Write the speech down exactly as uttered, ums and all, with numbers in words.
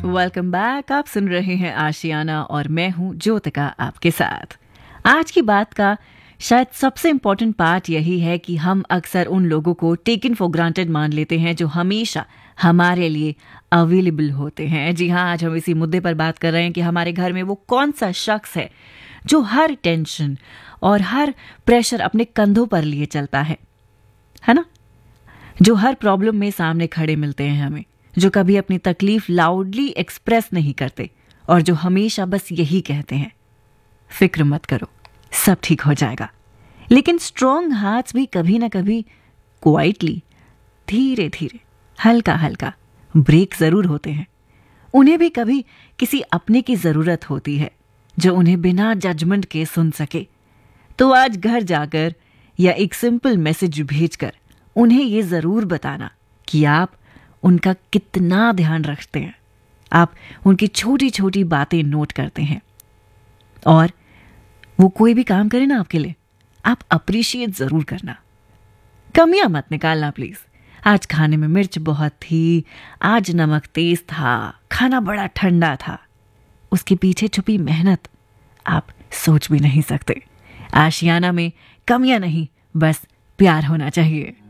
Welcome back. आप सुन रहे हैं आशियाना और मैं हूं ज्योतिका आपके साथ। आज की बात का शायद सबसे इम्पोर्टेंट पार्ट यही है कि हम अक्सर उन लोगों को टेकन फॉर ग्रांटेड मान लेते हैं जो हमेशा हमारे लिए अवेलेबल होते हैं। जी हाँ, आज हम इसी मुद्दे पर बात कर रहे हैं कि हमारे घर में वो कौन सा शख्स है जो हर टेंशन और हर प्रेशर अपने कंधों पर लिए चलता है है ना? जो हर प्रॉब्लम में सामने खड़े मिलते हैं हमें, जो कभी अपनी तकलीफ लाउडली एक्सप्रेस नहीं करते और जो हमेशा बस यही कहते हैं, फिक्र मत करो, सब ठीक हो जाएगा। लेकिन स्ट्रॉन्ग हार्ट्स भी कभी ना कभी क्वाइटली, धीरे धीरे, हल्का हल्का ब्रेक जरूर होते हैं। उन्हें भी कभी किसी अपने की जरूरत होती है जो उन्हें बिना जजमेंट के सुन सके। तो आज घर जाकर या एक सिंपल मैसेज भेजकर उन्हें ये जरूर बताना कि आप उनका कितना ध्यान रखते हैं, आप उनकी छोटी छोटी बातें नोट करते हैं, और वो कोई भी काम करे ना आपके लिए, आप अप्रिशिएट जरूर करना। कमियां मत निकालना प्लीज। आज खाने में मिर्च बहुत थी, आज नमक तेज था, खाना बड़ा ठंडा था। उसके पीछे छुपी मेहनत आप सोच भी नहीं सकते। आशियाना में कमियां नहीं, बस प्यार होना चाहिए।